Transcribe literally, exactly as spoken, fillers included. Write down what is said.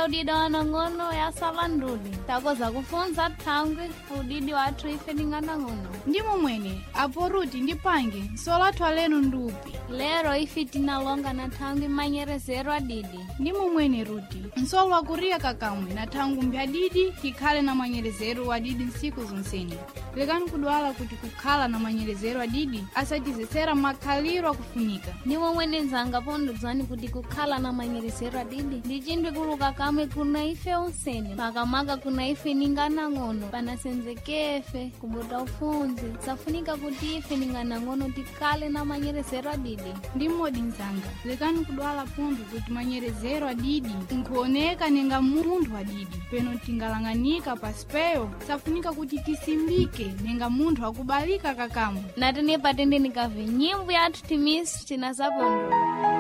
udidi wanang'ono yasala ndudi. Takoza kufunza thangwi udidi wathu ife ninganang'ono. Ndi momwene apo Ruti ndi Pange solathu lenu ndupi. Lero ife tinalonga na thangwi manyerezero adidi. Ndi momwene Ruti nsolwa kuriya kakamwe na thangu mbyadidi tikhale na manyerezero adidi nsiku zonseni. Lekani kudwala kuti kukhala na manyerezero adidi asatizesera makhaliro akufunika. Ndi momwene nzanga pondodzani kuti kukhala na manyerezero adidi ndi chindwi kuluka kamwe kuna ife onseni. Pakamaka kuna ife ninganang'ono panasenzekefe kubuta ufunzi. Safunika kuti ife ninganang'ono tikhale na manyerezero adidi. Ndi modi nzanga lekani kudwala pondo kuti manyerezero adidi nkuoneka nenga munthu adidi. Peno tingalanganika pasipeyo safunika kuti tisimbike nenga munthu akubalika kakamwe. Natene patende nikave nyimbo yathu timisi tinasapondo.